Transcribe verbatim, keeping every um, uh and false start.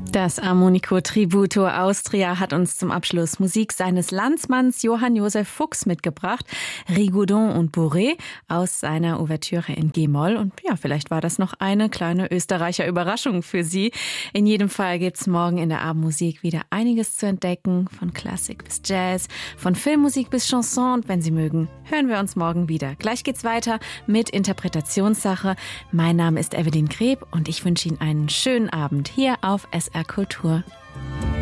Das Armonico Tributo Austria hat uns zum Abschluss Musik seines Landsmanns Johann Josef Fuchs mitgebracht. Rigaudon und Bourré aus seiner Ouvertüre in G-Moll. Und ja, vielleicht war das noch eine kleine Österreicher Überraschung für Sie. In jedem Fall gibt's morgen in der Abendmusik wieder einiges zu entdecken. Von Klassik bis Jazz, von Filmmusik bis Chanson. Und wenn Sie mögen, hören wir uns morgen wieder. Gleich geht's weiter mit Interpretationssache. Mein Name ist Evelyn Greb und ich wünsche Ihnen einen schönen Abend hier auf S R Kultur.